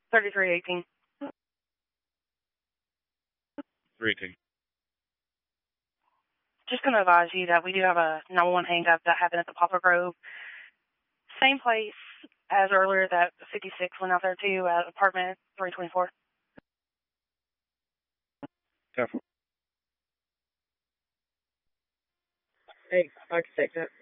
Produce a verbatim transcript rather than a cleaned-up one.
thirty-three eighteen. three eighteen. Just going to advise you that we do have a nine one one hang-up that happened at the Poplar Grove. Same place as earlier that fifty-six went out there too at apartment three twenty-four. Careful. Hey, I can take that.